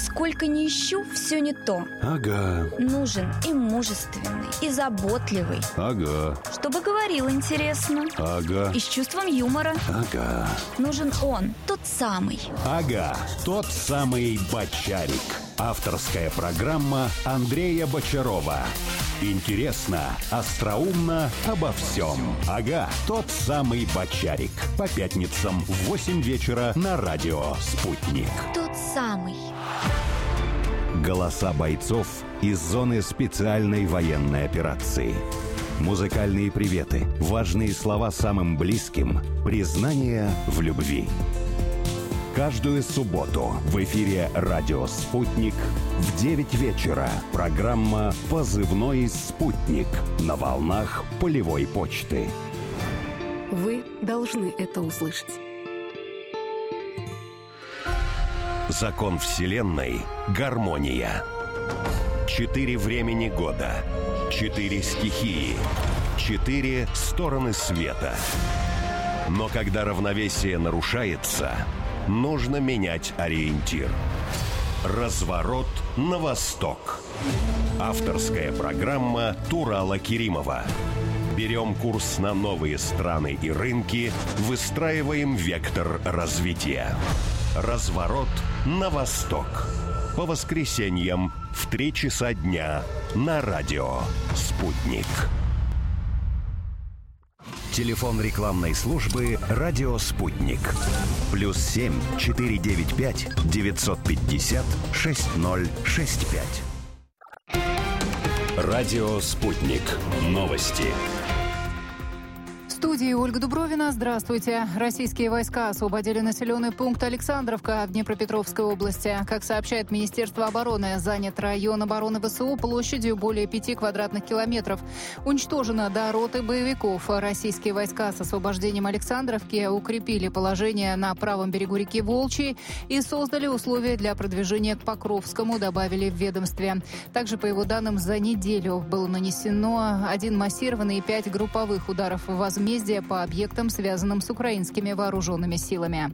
Сколько ни ищу, все не то. Ага. Нужен и мужественный, и заботливый. Ага. Чтобы говорил интересно. Ага. И с чувством юмора. Ага. Нужен он, тот самый. Ага, тот самый Бочарик. Авторская программа Андрея Бочарова. Интересно, остроумно, обо всем. Ага, тот самый Бочарик. По пятницам в 8 вечера на радио «Спутник». Тот самый. Голоса бойцов из зоны специальной военной операции. Музыкальные приветы, важные слова самым близким, признание в любви. Каждую субботу в эфире «Радио Спутник» в 9 вечера программа «Позывной Спутник» на волнах полевой почты. Вы должны это услышать. Закон Вселенной – гармония. 4 времени года, 4 стихии, 4 стороны света. Но когда равновесие нарушается, нужно менять ориентир. Разворот на восток. Авторская программа Турала Керимова. Берем курс на новые страны и рынки, выстраиваем вектор развития. Разворот на восток. По воскресеньям в 3 часа дня на радио «Спутник». Телефон рекламной службы «Радио Спутник». +7 495 950 6065. Радио «Спутник». Новости. В студии Ольга Дубровина. Здравствуйте. Российские войска освободили населенный пункт Александровка в Днепропетровской области. Как сообщает Министерство обороны, занят район обороны ВСУ площадью более 5 квадратных километров. Уничтожено до роты боевиков. Российские войска с освобождением Александровки укрепили положение на правом берегу реки Волчьей и создали условия для продвижения к Покровскому, добавили в ведомстве. Также, по его данным, за неделю было нанесено 1 массированный и 5 групповых ударов в возмездие по объектам, связанным с украинскими вооруженными силами.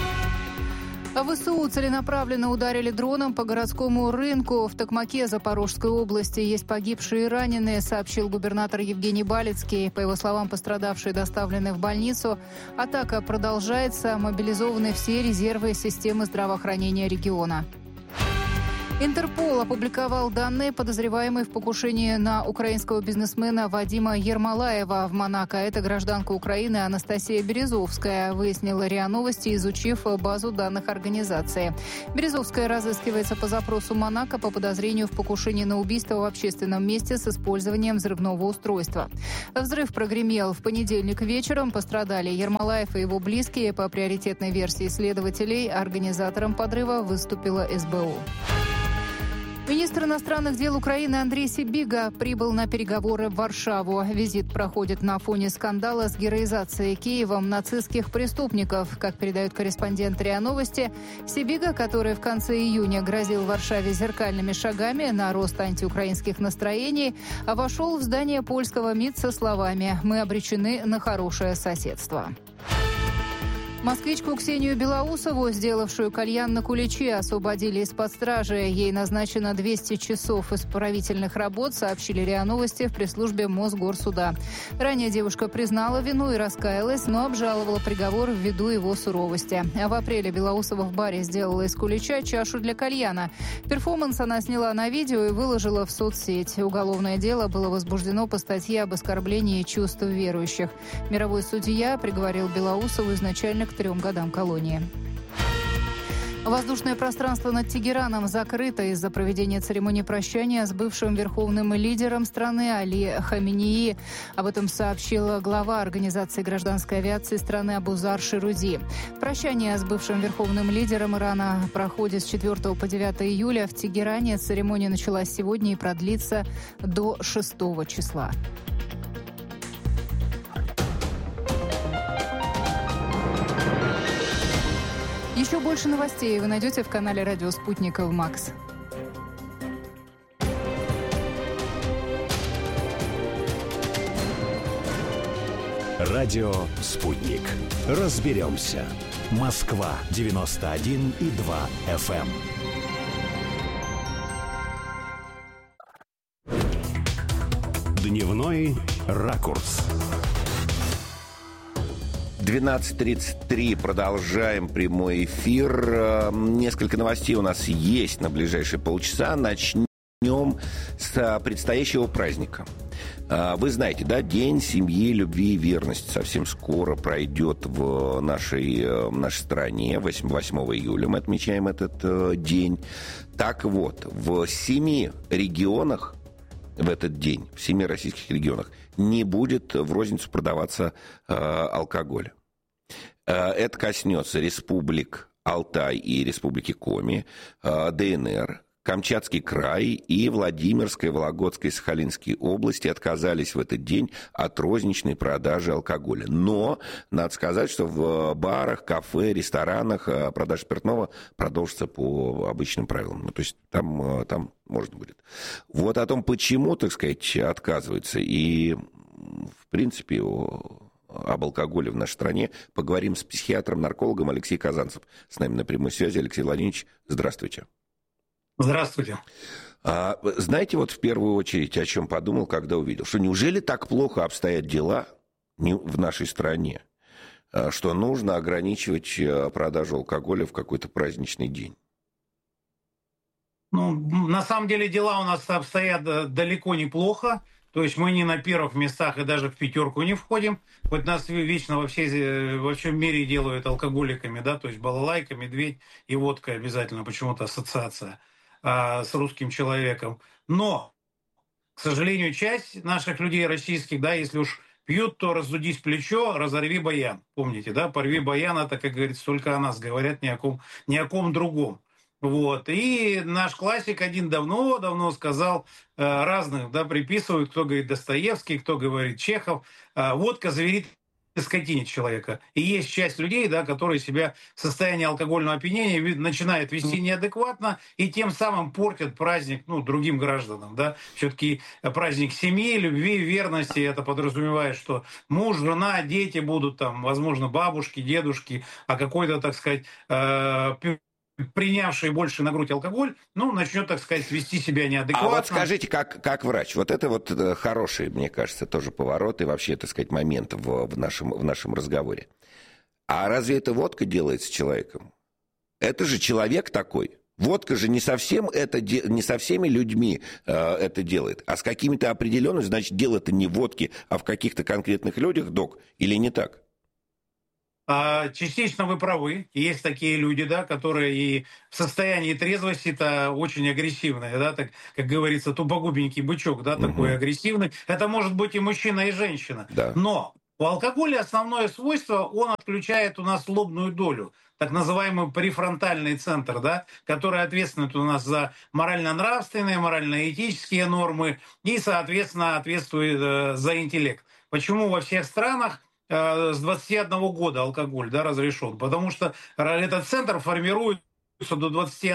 ВСУ целенаправленно ударили дроном по городскому рынку в Токмаке Запорожской области. Есть погибшие и раненые, сообщил губернатор Евгений Балицкий. По его словам, пострадавшие доставлены в больницу. Атака продолжается. Мобилизованы все резервы системы здравоохранения региона. Интерпол опубликовал данные, подозреваемые в покушении на украинского бизнесмена Вадима Ермолаева в Монако. Это гражданка Украины Анастасия Березовская, выяснила РИА Новости, изучив базу данных организации. Березовская разыскивается по запросу Монако по подозрению в покушении на убийство в общественном месте с использованием взрывного устройства. Взрыв прогремел в понедельник вечером. Пострадали Ермолаев и его близкие. По приоритетной версии следователей, организатором подрыва выступила СБУ. Министр иностранных дел Украины Андрей Сибига прибыл на переговоры в Варшаву. Визит проходит на фоне скандала с героизацией Киевом нацистских преступников. Как передают корреспонденты РИА Новости, Сибига, который в конце июня грозил Варшаве зеркальными шагами на рост антиукраинских настроений, вошел в здание польского МИД со словами «Мы обречены на хорошее соседство». Москвичку Ксению Белоусову, сделавшую кальян на Куличе, освободили из-под стражи. Ей назначено 200 часов исправительных работ, сообщили РИА Новости в пресс-службе Мосгорсуда. Ранее девушка признала вину и раскаялась, но обжаловала приговор ввиду его суровости. А в апреле Белоусова в баре сделала из Кулича чашу для кальяна. Перформанс она сняла на видео и выложила в соцсеть. Уголовное дело было возбуждено по статье об оскорблении чувств верующих. Мировой судья приговорил Белоусову изначально к 3 годам колонии. Воздушное пространство над Тегераном закрыто из-за проведения церемонии прощания с бывшим верховным лидером страны Али Хаменеи. Об этом сообщила глава Организации гражданской авиации страны Абузар Ширузи. Прощание с бывшим верховным лидером Ирана проходит с 4 по 9 июля в Тегеране. Церемония началась сегодня и продлится до 6 числа. Еще больше новостей вы найдете в канале «Радио Спутник» в МАКС. Радио «Спутник». Разберемся. Москва 91,2 FM. Иной ракурс. 12:33. Продолжаем прямой эфир. Несколько новостей у нас есть на ближайшие полчаса. Начнем с предстоящего праздника. Вы знаете, да, День семьи, любви и верности совсем скоро пройдет в нашей стране. 8 июля мы отмечаем этот день. Так вот, в 7 регионах в этот день, в 7 российских регионах, не будет в розницу продаваться алкоголь. Это коснется республик Алтай и республики Коми, ДНР, Камчатский край и Владимирская, Вологодская и Сахалинские области отказались в этот день от розничной продажи алкоголя. Но надо сказать, что в барах, кафе, ресторанах продажа спиртного продолжится по обычным правилам. Ну, то есть там можно будет. Вот о том, почему, так сказать, отказываются, и, в принципе, об алкоголе в нашей стране поговорим с психиатром-наркологом Алексеем Казанцев. С нами на прямой связи. Алексей Владимирович, здравствуйте. Здравствуйте. Знаете, вот в первую очередь, о чем подумал, когда увидел, что неужели так плохо обстоят дела в нашей стране, что нужно ограничивать продажу алкоголя в какой-то праздничный день? Ну, на самом деле дела у нас обстоят далеко неплохо. То есть мы не на первых местах и даже в пятерку не входим. Хоть нас вечно во всем мире делают алкоголиками, да, то есть балалайка, медведь и водка обязательно, почему-то ассоциация с русским человеком. Но, к сожалению, часть наших людей российских, да, если уж пьют, то раздудись плечо, разорви баян. Помните, да, порви баян, это, как говорится, только о нас говорят, ни о ком другом. Вот. И наш классик один давно сказал, разных, да, приписывают, кто говорит Достоевский, кто говорит Чехов, водка зверит скотине человека. И есть часть людей, да, которые себя в состоянии алкогольного опьянения начинают вести неадекватно и тем самым портят праздник, ну, другим гражданам, да. Все-таки праздник семьи, любви, верности, это подразумевает, что муж, жена, дети будут там, возможно, бабушки, дедушки, а какой-то, так сказать, принявший больше на грудь алкоголь, ну, начнет, так сказать, вести себя неадекватно. А вот скажите, как врач, вот это вот хороший, мне кажется, тоже поворот и вообще, так сказать, момент в нашем разговоре. А разве это водка делает с человеком? Это же человек такой. Водка же не со всеми людьми это делает, а с какими-то определенными, значит, дело-то не в водке, а в каких-то конкретных людях, док, или не так? Частично вы правы. Есть такие люди, да, которые и в состоянии трезвости-то очень агрессивные, да, так, как говорится, тупогубенький бычок, да, такой агрессивный. Это может быть и мужчина, и женщина. Да. Но у алкоголя основное свойство, он отключает у нас лобную долю, так называемый префронтальный центр, да, который ответственен у нас за морально-нравственные, морально-этические нормы и, соответственно, ответствует за интеллект. Почему во всех странах с 21 года алкоголь, да, разрешен? Потому что этот центр формирует до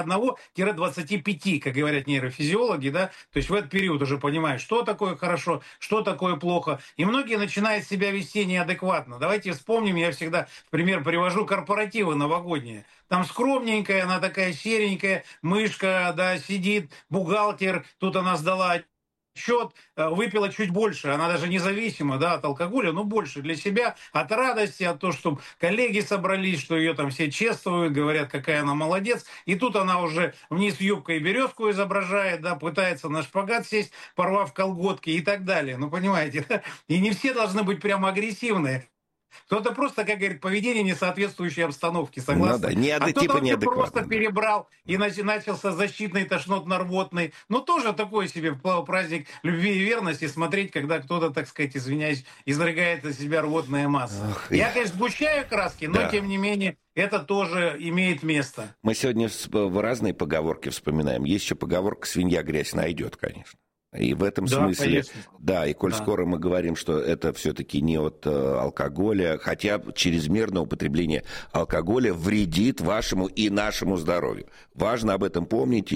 21-25, как говорят нейрофизиологи, да, то есть в этот период уже понимают, что такое хорошо, что такое плохо, и многие начинают себя вести неадекватно. Давайте вспомним, я всегда в пример привожу корпоративы новогодние. Там скромненькая, она такая серенькая, мышка, да, сидит, бухгалтер, тут она сдала счет, выпила чуть больше, она даже независима, да, от алкоголя, но больше для себя, от радости, от того, что коллеги собрались, что ее там все чествуют, говорят, какая она молодец, и тут она уже вниз юбкой березку изображает, да, пытается на шпагат сесть, порвав колготки и так далее, ну, понимаете, да? И не все должны быть прямо агрессивные. Кто-то просто, как говорит, поведение не соответствующей обстановке, согласны? Ну, да, а кто-то вообще просто да. перебрал и начался защитный тошнотно-рвотный. Ну, тоже такой себе праздник любви и верности смотреть, когда кто-то, так сказать, извиняюсь, изрыгает из себя рвотная масса. Я, конечно, сгущаю краски, но, тем не менее, это тоже имеет место. Мы сегодня разные поговорки вспоминаем. Есть еще поговорка «свинья грязь найдет», конечно. И в этом смысле, конечно. Да, и коль скоро мы говорим, что это все-таки не от алкоголя, хотя чрезмерное употребление алкоголя вредит вашему и нашему здоровью. Важно об этом помнить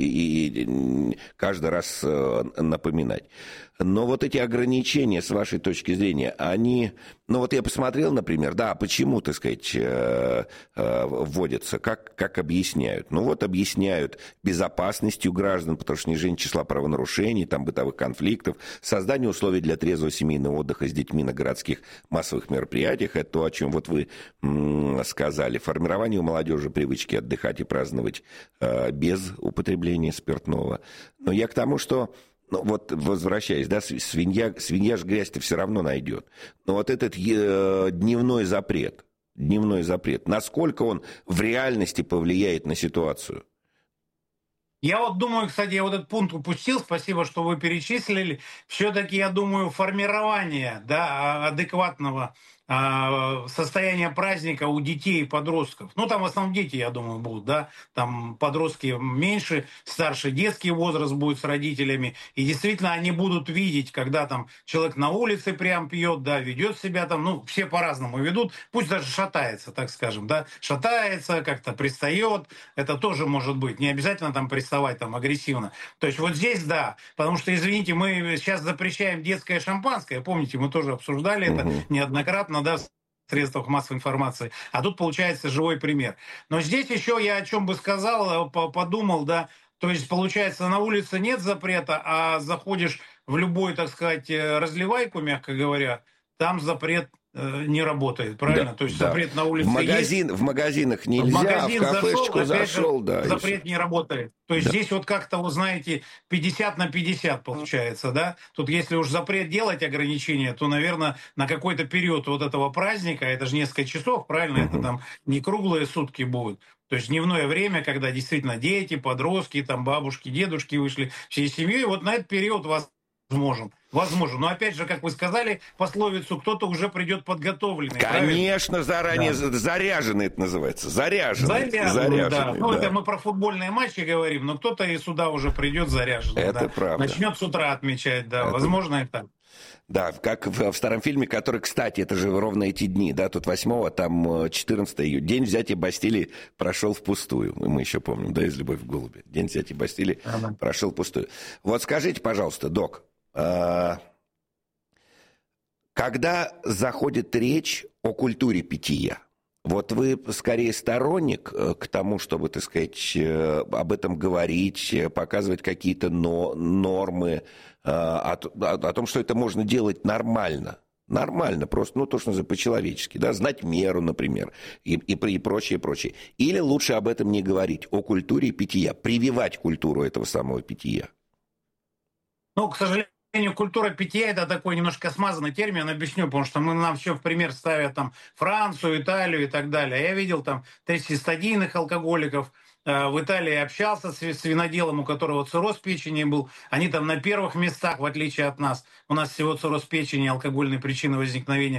и каждый раз напоминать. Но вот эти ограничения, с вашей точки зрения, они Но вот я посмотрел, например, почему, так сказать, вводятся, как объясняют. Ну вот объясняют безопасностью граждан, потому что снижение числа правонарушений, там, бытовых конфликтов, создание условий для трезвого семейного отдыха с детьми на городских массовых мероприятиях. Это то, о чем вот вы сказали. Формирование у молодежи привычки отдыхать и праздновать без употребления спиртного. Но я к тому, что... Ну, вот возвращаясь, да, свинья ж грязь-то все равно найдет. Но вот этот дневной запрет, насколько он в реальности повлияет на ситуацию? Я вот думаю, кстати, я вот этот пункт упустил, спасибо, что вы перечислили. Все-таки, я думаю, формирование, да, адекватного состояния праздника у детей и подростков. Ну, там в основном дети, я думаю, будут, да, там подростки меньше, старший детский возраст будет с родителями, и действительно они будут видеть, когда там человек на улице прям пьет, да, ведет себя там, ну, все по-разному ведут, пусть даже шатается, так скажем, да, шатается, как-то пристает, это тоже может быть, не обязательно там приставать там агрессивно. То есть вот здесь, да, потому что, извините, мы сейчас запрещаем детское шампанское, помните, мы тоже обсуждали это неоднократно, да, в средствах массовой информации. А тут получается живой пример. Но здесь еще я о чем бы сказал, подумал, да, то есть получается на улице нет запрета, а заходишь в любой, так сказать, разливайку, мягко говоря, там запрет не работает, правильно? То есть запрет на улице есть. В магазинах нельзя, в магазин в кафешечку зашел, да. Запрет не работает. То есть здесь вот как-то, вы знаете, 50 на 50 получается, да? Тут если уж запрет делать ограничения, то, наверное, на какой-то период вот этого праздника, это же несколько часов, правильно? Это там не круглые сутки будут. То есть дневное время, когда действительно дети, подростки, там бабушки, дедушки вышли всей семьей, вот на этот период возможно. Но опять же, как вы сказали, пословицу, кто-то уже придет подготовленный. Конечно, заранее заряженный это называется. Заряженный, да. Ну, это мы про футбольные матчи говорим, но кто-то и сюда уже придет заряженный. Это правда. Начнет с утра отмечать, да. Возможно, это... Да, как в старом фильме, который, кстати, это же ровно эти дни, да, тут 8-го, там 14 июня. День взятия Бастилии прошел впустую. Мы еще помним, да, из «Любовь в голуби». День взятия Бастилии прошел впустую. Вот скажите, пожалуйста, док, когда заходит речь о культуре питья, вот вы скорее сторонник к тому, чтобы, так сказать, об этом говорить, показывать какие-то нормы, о том, что это можно делать нормально. Нормально, просто, ну, то, что называется, по-человечески, да, знать меру, например, и прочее, прочее. Или лучше об этом не говорить, о культуре питья, прививать культуру этого самого питья? Ну, к сожалению, культура питья — это такой немножко смазанный термин, объясню, потому что нам все в пример ставят там Францию, Италию и так далее. Я видел там 30-стадийных алкоголиков, в Италии общался с виноделом, у которого цирроз печени был. Они там на первых местах, в отличие от нас. У нас всего цирроз печени, алкогольной причины возникновения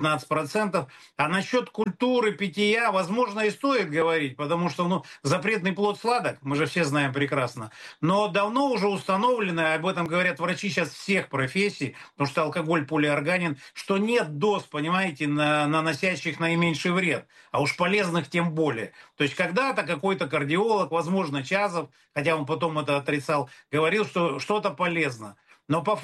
15%. А насчет культуры питья, возможно, и стоит говорить, потому что, ну, запретный плод сладок, мы же все знаем прекрасно. Но давно уже установлено, об этом говорят врачи сейчас всех профессий, потому что алкоголь полиорганин, что нет доз, понимаете, наносящих наименьший вред, а уж полезных тем более. То есть когда-то какой-то кардиолог, возможно, Чазов, хотя он потом это отрицал, говорил, что что-то полезно. Но по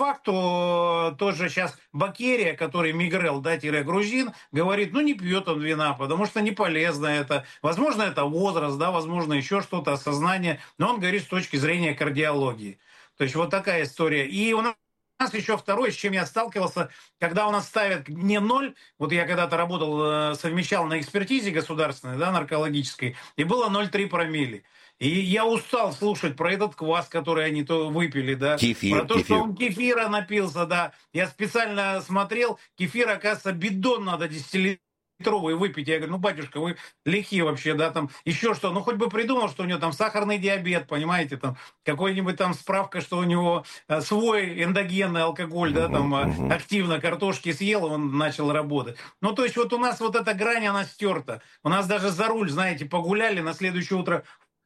факту тот же сейчас Бакерия, который Мигрел, да, грузин, говорит, ну не пьет он вина, потому что не полезно это. Возможно, это возраст, да, возможно, еще что-то, осознание. Но он говорит с точки зрения кардиологии. То есть вот такая история. И у нас еще второе, с чем я сталкивался, когда у нас ставят не 0, вот я когда-то работал, совмещал на экспертизе государственной, да, наркологической, и было 0,3 промилле. И я устал слушать про этот квас, который они то выпили, да. Про то, что он кефира напился, да. Я специально смотрел, кефир, оказывается, бидон надо 10-литровый выпить. Я говорю, ну, батюшка, вы лихие вообще, да, там, еще что. Ну, хоть бы придумал, что у него там сахарный диабет, понимаете, там, какой-нибудь там справка, что у него свой эндогенный алкоголь, да, там, активно картошки съел, он начал работать. Ну, то есть вот у нас вот эта грань, она стерта. У нас даже за руль, знаете, погуляли, на следующее утро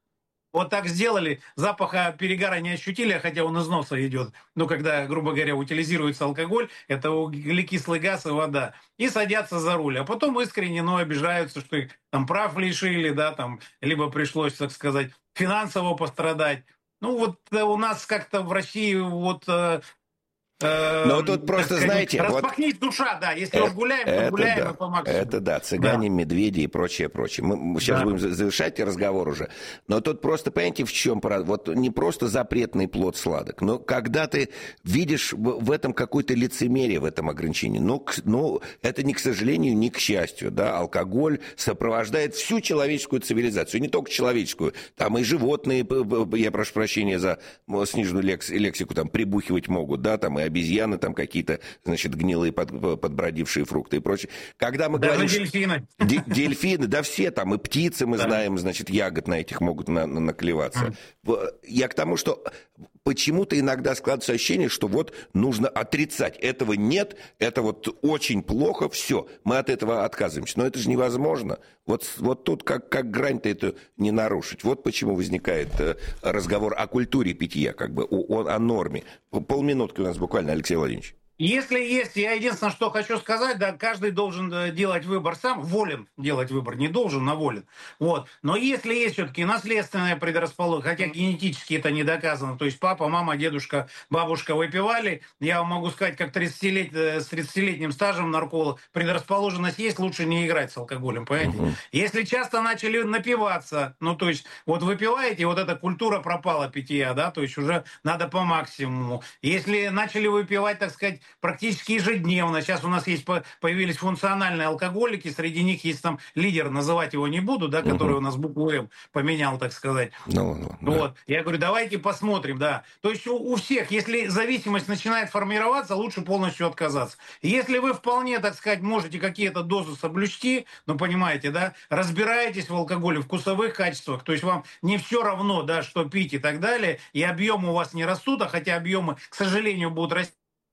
вот так сделали, запаха перегара не ощутили, хотя он из носа идет. Ну, когда, грубо говоря, утилизируется алкоголь, это углекислый газ и вода. И садятся за руль. А потом искренне, ну, обижаются, что их там прав лишили, да, там, либо пришлось, так сказать, финансово пострадать. Ну, вот у нас как-то в России вот Но тут просто, знаете... Распахнись душа, да. Если уж гуляем, то гуляем да, и по максимуму. Это да, цыгане, медведи и прочее. Мы сейчас будем завершать разговор уже. Но тут просто, понимаете, в чем... Вот не просто запретный плод сладок, но когда ты видишь в этом какое-то лицемерие, в этом ограничении. Ну, это не к сожалению, не к счастью. Да? Алкоголь сопровождает всю человеческую цивилизацию. Не только человеческую. Там и животные, я прошу прощения за сниженную лексику, там прибухивать могут, да, там и обезьяны, там какие-то, значит, гнилые подбродившие фрукты и прочее. Когда мы говорим... дельфины. Дельфины, да все там, и птицы, мы знаем, значит, ягод на этих могут наклеваться. Я к тому, что почему-то иногда складывается ощущение, что вот нужно отрицать. Этого нет, это вот очень плохо, все, мы от этого отказываемся. Но это же невозможно. Вот тут как грань-то это не нарушить. Вот почему возникает разговор о культуре питья, как бы, о норме. Полминутки у нас буквально, Алексей Владимирович. Если есть, я единственное, что хочу сказать, да, каждый должен делать выбор сам, волен делать выбор, не должен, но волен. Вот. Но если есть все-таки наследственная предрасположенность, хотя генетически это не доказано, то есть папа, мама, дедушка, бабушка выпивали, я вам могу сказать, как с 30-летним стажем нарколог, предрасположенность есть, лучше не играть с алкоголем, понимаете? Если часто начали напиваться, ну, то есть, вот выпиваете, вот эта культура пропала питья, да, то есть уже надо по максимуму. Если начали выпивать, так сказать, практически ежедневно. Сейчас у нас появились функциональные алкоголики, среди них есть там лидер, называть его не буду, да, который у нас букву М поменял, так сказать. Вот. Да. Я говорю, давайте посмотрим, да. То есть у всех, если зависимость начинает формироваться, лучше полностью отказаться. Если вы вполне, так сказать, можете какие-то дозы соблюсти, ну, понимаете, да, разбираетесь в алкоголе, в вкусовых качествах, то есть вам не все равно, да, что пить и так далее, и объемы у вас не растут, а хотя объемы, к сожалению, будут расти,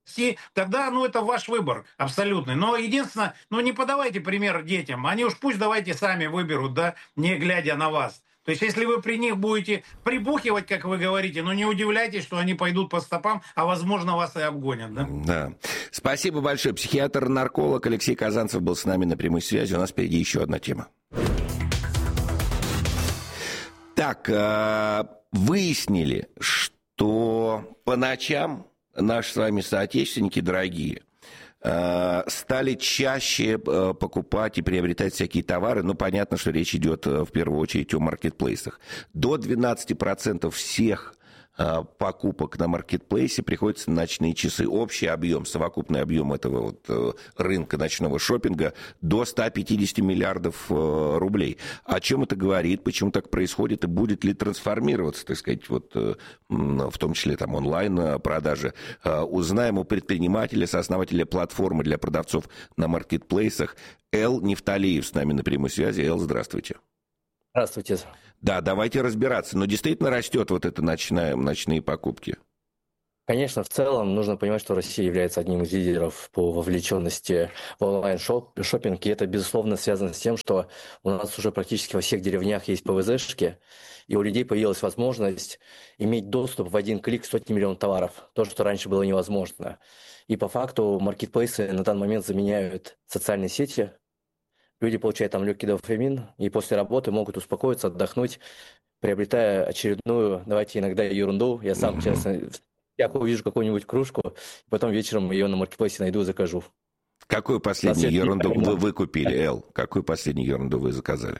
тогда, ну, это ваш выбор абсолютный. Но единственное, ну, не подавайте пример детям. Они уж пусть давайте сами выберут, да, не глядя на вас. То есть, если вы при них будете прибухивать, как вы говорите, ну, не удивляйтесь, что они пойдут по стопам, а, возможно, вас и обгонят, да? Да. Спасибо большое. Психиатр-нарколог Алексей Казанцев был с нами на прямой связи. У нас впереди еще одна тема. Так, выяснили, что по ночам наши с вами соотечественники дорогие стали чаще покупать и приобретать всякие товары. Ну, понятно, что речь идет в первую очередь о маркетплейсах. До 12% всех покупок на маркетплейсе приходится на ночные часы. Общий объем, совокупный объем этого вот рынка ночного шопинга до 150 миллиардов рублей. О чем это говорит, почему так происходит и будет ли трансформироваться, так сказать, вот, в том числе там онлайн-продажи. Узнаем у предпринимателя, сооснователя платформы для продавцов на маркетплейсах Эл Нефталиев с нами на прямой связи. Эл, здравствуйте. Здравствуйте. Да, давайте разбираться. Но действительно растет вот это ночные покупки? Конечно, в целом нужно понимать, что Россия является одним из лидеров по вовлеченности в онлайн-шоппинг. И это, безусловно, связано с тем, что у нас уже практически во всех деревнях есть ПВЗшки, и у людей появилась возможность иметь доступ в один клик к сотни миллионов товаров. То, что раньше было невозможно. И по факту маркетплейсы на данный момент заменяют социальные сети. Люди получают там легкий дофамин, и после работы могут успокоиться, отдохнуть, приобретая очередную, давайте иногда ерунду. Я сам, честно, я увижу какую-нибудь кружку, потом вечером ее на маркетплейсе найду и закажу. Какую последнюю ерунду вы купили, Эл? Какую последнюю ерунду вы заказали?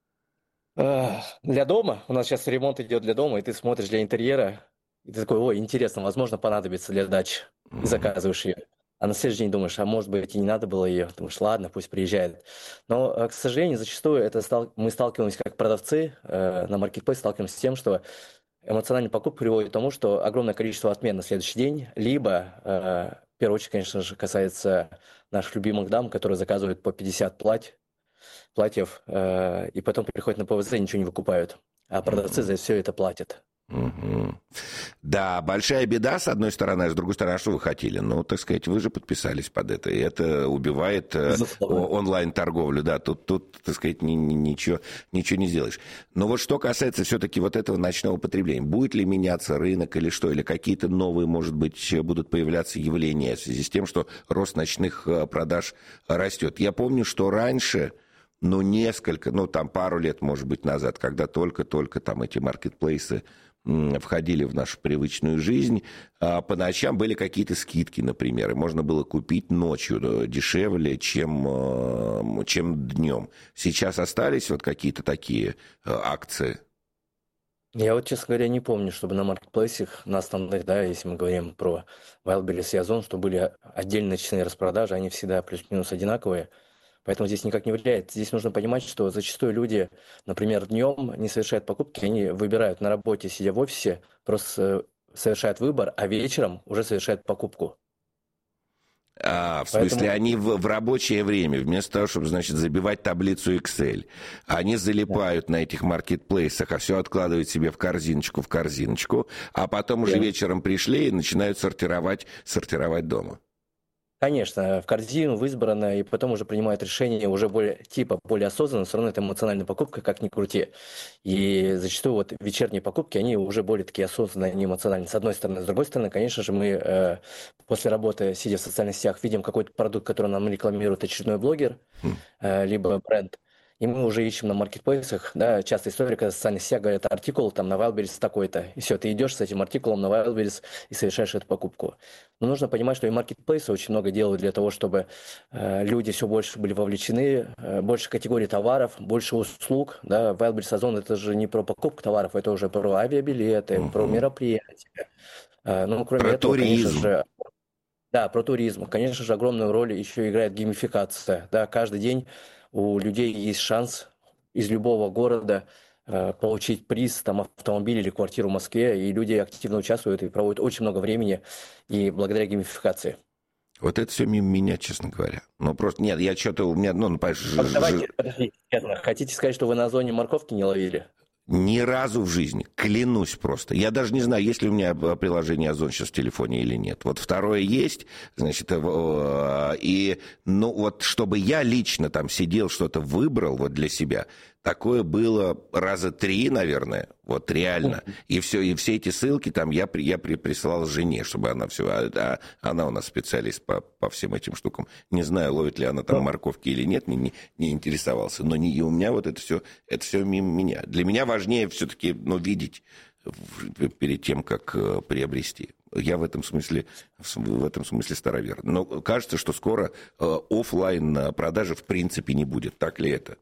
Для дома. У нас сейчас ремонт идет для дома, и ты смотришь для интерьера, и ты такой, ой, интересно, возможно, понадобится для дачи. И заказываешь ее. А на следующий день думаешь, а может быть и не надо было ее. Думаешь, ладно, пусть приезжает. Но, к сожалению, зачастую мы сталкиваемся как продавцы на маркетплейсе, сталкиваемся с тем, что эмоциональный покупка приводит к тому, что огромное количество отмен на следующий день, либо, в первую очередь, конечно же, касается наших любимых дам, которые заказывают по 50 платьев, и потом приходят на ПВЗ и ничего не выкупают. А продавцы за все это платят. Да, большая беда, с одной стороны, а с другой стороны, а что вы хотели? Ну, так сказать, вы же подписались под это, и это убивает онлайн-торговлю, да, тут, так сказать, ничего не сделаешь. Но вот что касается все-таки вот этого ночного потребления, будет ли меняться рынок или что, или какие-то новые, может быть, будут появляться явления в связи с тем, что рост ночных продаж растет? Я помню, что раньше... там пару лет, может быть, назад, когда только там эти маркетплейсы входили в нашу привычную жизнь. А по ночам были какие-то скидки, например, и можно было купить ночью дешевле, чем днем. Сейчас остались вот какие-то такие акции? Я вот, честно говоря, не помню, чтобы на маркетплейсах, на основных, да, если мы говорим про Wildberries и Озон, что были отдельные ночные распродажи, они всегда плюс-минус одинаковые. Поэтому здесь никак не влияет. Здесь нужно понимать, что зачастую люди, например, днем не совершают покупки, они выбирают на работе, сидя в офисе, просто совершают выбор, а вечером уже совершают покупку. В смысле, они в рабочее время, вместо того, чтобы, значит, забивать таблицу Excel, они залипают на этих маркетплейсах, а все откладывают себе в корзиночку, а потом уже вечером пришли и начинают сортировать дома. Конечно, в корзину, в избранное, и потом уже принимают решение уже более осознанно, все равно это эмоциональная покупка, как ни крути. И зачастую вот вечерние покупки, они уже более такие осознанные, не эмоциональные. С одной стороны. С другой стороны, конечно же, мы после работы, сидя в социальных сетях, видим какой-то продукт, который нам рекламирует очередной блогер, либо бренд. И мы уже ищем на маркетплейсах, да, часто история, когда в социальных сетях говорят, артикул там на Wildberries такой-то, и все, ты идешь с этим артикулом на Wildberries и совершаешь эту покупку. Но нужно понимать, что и маркетплейсы очень много делают для того, чтобы люди все больше были вовлечены, больше категорий товаров, больше услуг, да, Wildberries Озон это же не про покупку товаров, это уже про авиабилеты, про мероприятия. Ну, кроме про этого, туризм. конечно же, да, про туризм. Конечно же, огромную роль еще играет геймификация, да, каждый день у людей есть шанс из любого города получить приз, там, автомобиль или квартиру в Москве, и люди активно участвуют и проводят очень много времени, и благодаря геймификации. Вот это все мимо меня, честно говоря. Ну, просто, нет, я что-то, у меня, Давайте, подождите, честно, хотите сказать, что вы на Озоне морковки не ловили? Ни разу в жизни, клянусь просто. Я даже не знаю, есть ли у меня приложение Озон сейчас в телефоне или нет. Вот второе есть, значит, и, ну, вот чтобы я лично там сидел, что-то выбрал вот для себя, такое было раза 3, наверное, вот реально. И все эти ссылки там я присылал жене, чтобы она все... она у нас специалист по всем этим штукам. Не знаю, ловит ли она там морковки или нет, не интересовался. Но и у меня вот это все мимо меня. Для меня важнее все-таки, ну, видеть перед тем, как приобрести. Я в этом смысле старовер. Но кажется, что скоро офлайн продажи в принципе не будет. Так ли это?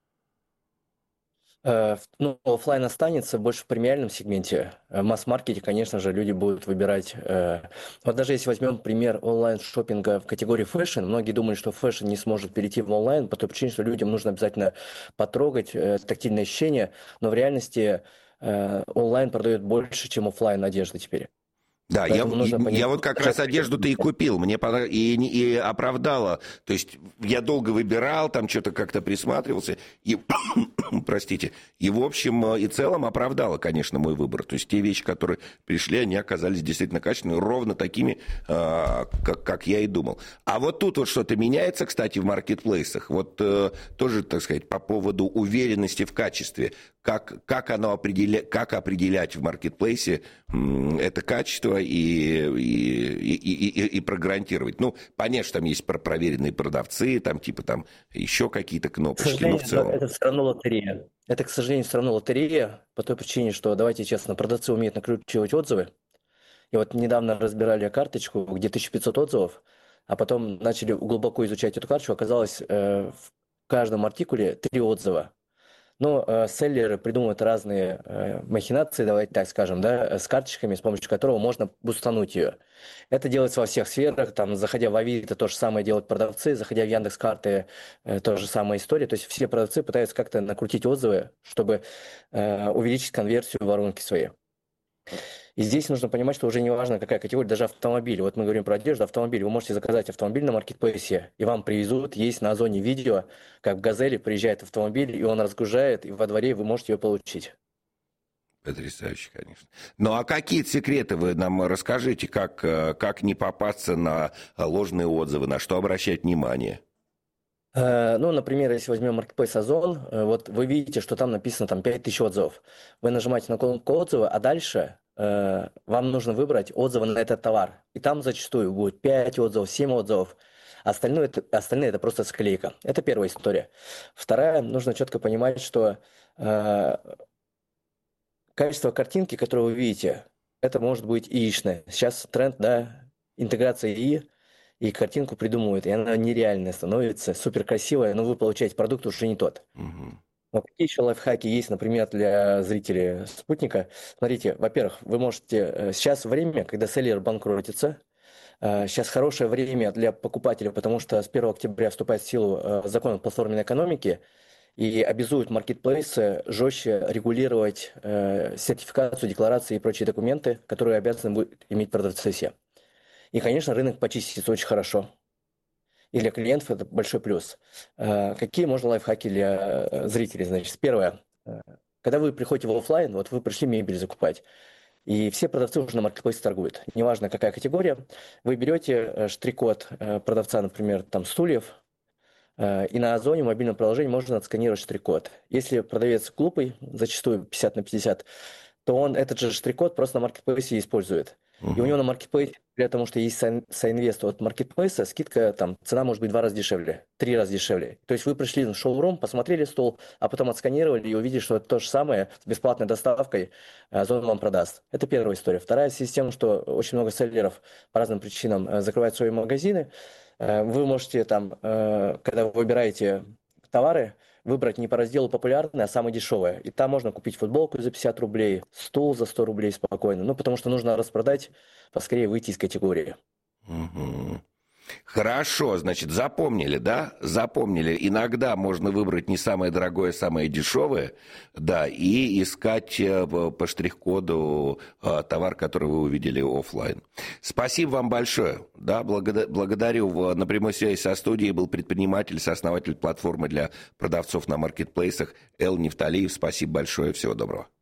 Ну, офлайн останется больше в премиальном сегменте. В масс-маркете, конечно же, люди будут выбирать... Вот даже если возьмем пример онлайн-шоппинга в категории фэшн, многие думают, что фэшн не сможет перейти в онлайн, по той причине, что людям нужно обязательно потрогать тактильное ощущение, но в реальности онлайн продает больше, чем офлайн одежды теперь. Да, я вот как раз одежду-то и купил, мне и оправдало. То есть я долго выбирал, там что-то как-то присматривался, и, простите, и в общем и целом оправдало, конечно, мой выбор. То есть те вещи, которые пришли, они оказались действительно качественными, ровно такими, как я и думал. А вот тут вот что-то меняется, кстати, в маркетплейсах. Вот тоже, так сказать, по поводу уверенности в качестве. Как определять в маркетплейсе это качество и прогарантировать. Ну, понятно, что там есть проверенные продавцы, там типа там еще какие-то кнопочки, но в целом... Это все равно лотерея. Это, к сожалению, все равно лотерея, по той причине, что, давайте честно, продавцы умеют накручивать отзывы. И вот недавно разбирали карточку, где 1500 отзывов, а потом начали глубоко изучать эту карточку, оказалось, в каждом артикуле 3 отзыва. Но селлеры придумывают разные махинации, давайте так скажем, да, с карточками, с помощью которого можно бустануть ее. Это делается во всех сферах, там, заходя в Авито, то же самое делают продавцы, заходя в Яндекс.Карты, то же самая история. То есть все продавцы пытаются как-то накрутить отзывы, чтобы увеличить конверсию воронки своей. И здесь нужно понимать, что уже не важно, какая категория, даже автомобиль. Вот мы говорим про одежду, автомобиль. Вы можете заказать автомобиль на маркетплейсе, и вам привезут. Есть на Озоне видео, как в «Газели» приезжает автомобиль, и он разгружает, и во дворе вы можете ее получить. Потрясающе, конечно. Ну, а какие секреты вы нам расскажите, как не попасться на ложные отзывы, на что обращать внимание? Ну, например, если возьмем маркетплейс Озон, вот вы видите, что там написано там 5000 отзывов. Вы нажимаете на кнопку отзыва, а дальше вам нужно выбрать отзывы на этот товар. И там зачастую будет 5 отзывов, 7 отзывов. Остальное это просто склейка. Это первая история. Вторая, нужно четко понимать, что Качество картинки, которую вы видите, это может быть яичное. Сейчас тренд, да, интеграция ИИ, и картинку придумывают, и она нереальная становится, супер красивая, но вы получаете продукт уже не тот. Но какие еще лайфхаки есть, например, для зрителей «Спутника»? Смотрите, во-первых, вы можете... Сейчас время, когда селлер банкротится, сейчас хорошее время для покупателя, потому что с 1 октября вступает в силу закон о платформенной экономике и обязует маркетплейсы жестче регулировать сертификацию, декларации и прочие документы, которые обязаны будут иметь продавцы все. И, конечно, рынок почистится очень хорошо. И для клиентов это большой плюс. Какие можно лайфхаки для зрителей? Значит, первое. Когда вы приходите в офлайн, вот вы пришли мебель закупать, и все продавцы уже на маркетплейсе торгуют. Неважно, какая категория. Вы берете штрих-код продавца, например, там стульев, и на Озоне в мобильном приложении можно отсканировать штрих-код. Если продавец глупый, зачастую 50/50, то он этот же штрих-код просто на маркетплейсе использует. И у него на маркетплейсе, потому что есть соинвест от маркетплейса, скидка, там, цена может быть 2 раза дешевле, 3 раза дешевле. То есть вы пришли в шоурум, посмотрели стол, а потом отсканировали и увидели, что это то же самое с бесплатной доставкой Озон вам продаст. Это первая история. Вторая система, что очень много селлеров по разным причинам закрывают свои магазины. Вы можете там, когда вы выбираете товары, выбрать не по разделу популярное, а самое дешевое. И там можно купить футболку за 50 рублей, стул за 100 рублей спокойно. Ну, потому что нужно распродать, поскорее выйти из категории. Хорошо, значит, запомнили, да? Запомнили. Иногда можно выбрать не самое дорогое, а самое дешевое, да, и искать по штрих-коду товар, который вы увидели офлайн. Спасибо вам большое. Да, благодарю. На прямой связи со студией был предприниматель, сооснователь платформы для продавцов на маркетплейсах Эл Нефталиев. Спасибо большое. Всего доброго.